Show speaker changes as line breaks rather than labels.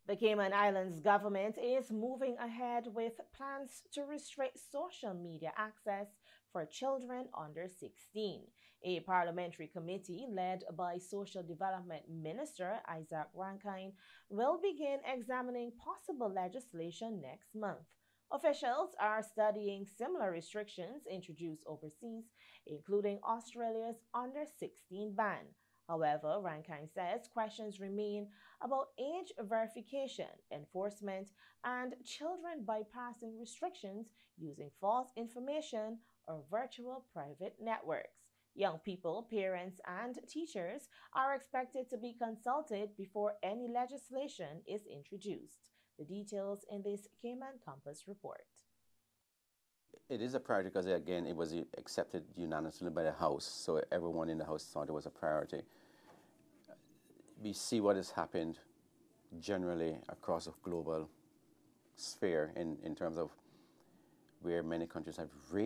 The Cayman Islands government is moving ahead with plans to restrict social media access for children under 16. A parliamentary committee led by Social Development Minister Isaac Rankine will begin examining possible legislation next month. Officials are studying similar restrictions introduced overseas, including Australia's under 16 ban. However, Rankine says questions remain about age verification, enforcement, and children bypassing restrictions using false information or virtual private networks. Young people, parents, and teachers are expected to be consulted before any legislation is introduced. The details in this Cayman Compass report.
It is a priority because, again, it was accepted unanimously by the House, so everyone in the House thought it was a priority. We see what has happened generally across a global sphere in terms of where many countries have raised